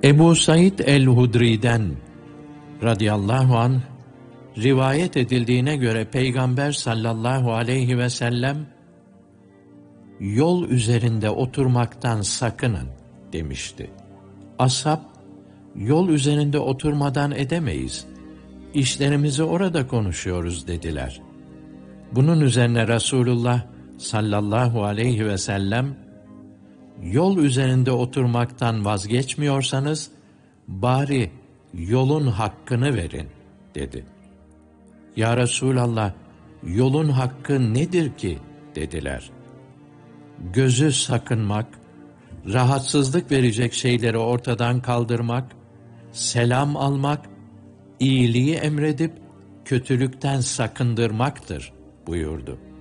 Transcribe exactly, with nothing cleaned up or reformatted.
Ebu Said el-Hudri'den radıyallahu anh rivayet edildiğine göre Peygamber sallallahu aleyhi ve sellem yol üzerinde oturmaktan sakının demişti. Ashab, yol üzerinde oturmadan edemeyiz. İşlerimizi orada konuşuyoruz dediler. Bunun üzerine Resulullah sallallahu aleyhi ve sellem, yol üzerinde oturmaktan vazgeçmiyorsanız, bari yolun hakkını verin dedi. Ya Resulallah, yolun hakkı nedir ki dediler. Gözü sakınmak, rahatsızlık verecek şeyleri ortadan kaldırmak, selam almak, iyiliği emredip kötülükten sakındırmaktır buyurdu.